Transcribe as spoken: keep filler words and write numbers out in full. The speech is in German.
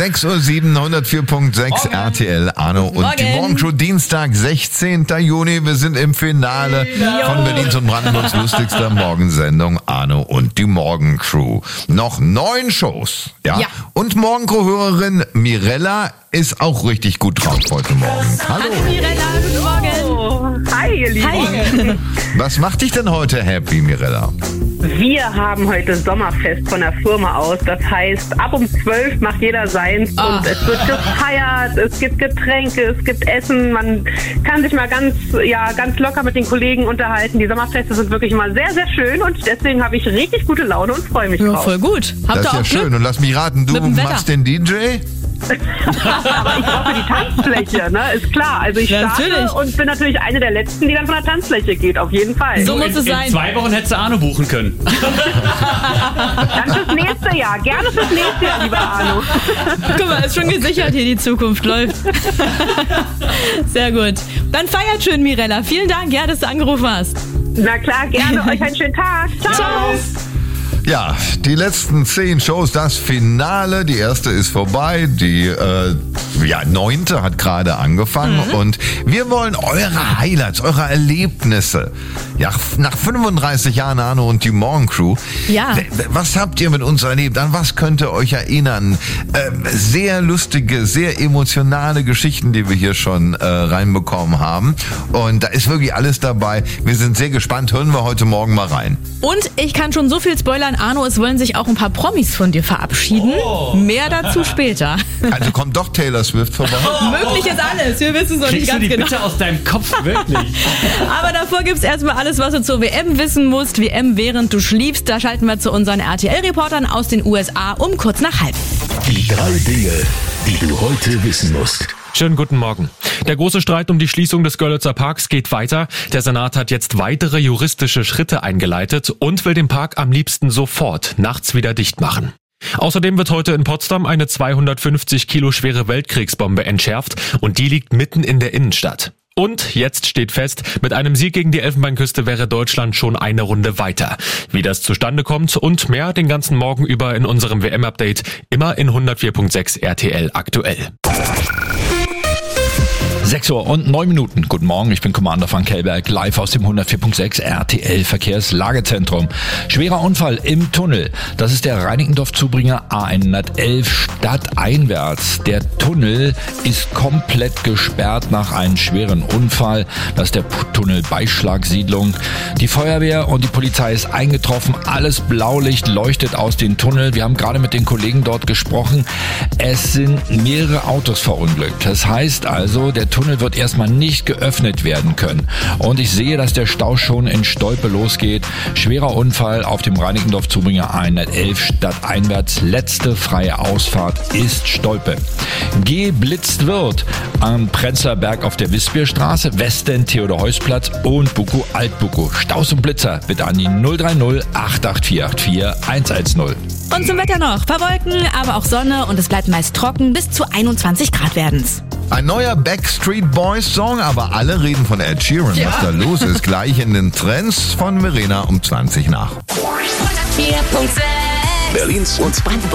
sechs Uhr sieben, hundertvier Komma sechs R T L, Arno und Morgen. die Morgenshow, Dienstag, sechzehnten Juni. Wir sind im Finale von Berlins und Brandenburgs lustigster Morgensendung, Arno und die Morgencrew. Noch neun Shows, ja? Ja. Und Morgencrew-Hörerin Mirella ist auch richtig gut drauf heute Morgen. Hallo. Hallo Mirella, guten Morgen. Oh, hi, ihr Lieben. Hi. Was macht dich denn heute happy, Mirella? Wir haben heute Sommerfest von der Firma aus. Das heißt, ab um zwölf macht jeder seins Ach. und es wird gefeiert, es gibt Getränke, es gibt Essen. Man kann sich mal ganz, ja, ganz locker mit den Kollegen unterhalten. Die Sommerfeste sind wirklich immer sehr, sehr schön und deswegen habe ich richtig gute Laune und freue mich Ja, drauf. voll gut. Habt Das ihr ist ja auch schön. Glück? Und lass mich raten, du Mit dem Wetter. machst den D J? Aber ich brauche die Tanzfläche, ne? Ist klar. Also ich Ja, starte natürlich. und bin natürlich eine der Letzten, die dann von der Tanzfläche geht. Auf jeden Fall. So muss in, es sein. In zwei Wochen hättest du Arno buchen können. Dann fürs nächste Jahr. Gerne fürs nächste Jahr, lieber Arno. Guck mal, ist schon gesichert hier, die Zukunft läuft. Sehr gut. Dann feiert schön, Mirella. Vielen Dank, ja, dass du angerufen hast. Na klar, gerne. Euch einen schönen Tag. Ciao. Ciao. Ja, die letzten zehn Shows, das Finale. Die erste ist vorbei, die äh, ja, neunte hat gerade angefangen Mhm. und wir wollen eure Highlights, eure Erlebnisse. Ja, nach fünfunddreißig Jahren Arno und die Morgencrew. Ja. W- w- Was habt ihr mit uns erlebt? An was könnt ihr euch erinnern? Ähm, sehr lustige, sehr emotionale Geschichten, die wir hier schon äh, reinbekommen haben. Und da ist wirklich alles dabei. Wir sind sehr gespannt. Hören wir heute Morgen mal rein. Und ich kann schon so viel spoilern, Arno, es wollen sich auch ein paar Promis von dir verabschieden. Mehr dazu später. Also kommt doch Taylor Swift vorbei. Möglich ist alles, wir wissen es noch nicht Kriegst du ganz die genau. bitte aus deinem Kopf, wirklich? Aber davor gibt's erstmal alles, was du zur W M wissen musst. W M während du schliefst. Da schalten wir zu unseren R T L-Reportern aus den U S A um kurz nach halb. Die drei Dinge, die du heute wissen musst. Schönen guten Morgen. Der große Streit um die Schließung des Görlitzer Parks geht weiter. Der Senat hat jetzt weitere juristische Schritte eingeleitet und will den Park am liebsten sofort nachts wieder dicht machen. Außerdem wird heute in Potsdam eine zweihundertfünfzig Kilo schwere Weltkriegsbombe entschärft und die liegt mitten in der Innenstadt. Und jetzt steht fest, mit einem Sieg gegen die Elfenbeinküste wäre Deutschland schon eine Runde weiter. Wie das zustande kommt und mehr den ganzen Morgen über in unserem W M-Update, immer in hundertvier Komma sechs R T L aktuell. sechs Uhr und neun Minuten. Guten Morgen, ich bin Commander Frank Kellberg, live aus dem hundertvier Komma sechs R T L Verkehrslagezentrum. Schwerer Unfall im Tunnel. Das ist der Reinickendorf-Zubringer A hundertelf stadteinwärts. Der Tunnel ist komplett gesperrt nach einem schweren Unfall. Das ist der Tunnel Beischlagsiedlung. Die Feuerwehr und die Polizei ist eingetroffen. Alles Blaulicht leuchtet aus dem Tunnel. Wir haben gerade mit den Kollegen dort gesprochen. Es sind mehrere Autos verunglückt. Das heißt also, der Tunnel wird erstmal nicht geöffnet werden können. Und ich sehe, dass der Stau schon in Stolpe losgeht. Schwerer Unfall auf dem Reinickendorf-Zubringer A hundertelf stadteinwärts. Letzte freie Ausfahrt ist Stolpe. Geblitzt wird am Prenzler Berg auf der Wispierstraße, Westen Theodor-Heuss-Platz und Buko Altbuko. Staus und Blitzer bitte an die null drei null acht acht vier acht vier eins eins null. Und zum Wetter noch. Verwolken, aber auch Sonne und es bleibt meist trocken. Bis zu einundzwanzig Grad werden's. Ein neuer Backstreet Boys Song, aber alle reden von Ed Sheeran. Ja. Was da los ist, gleich in den Trends von Verena um zwanzig nach. hundertvier Komma sechs Berlins und Brandenburg.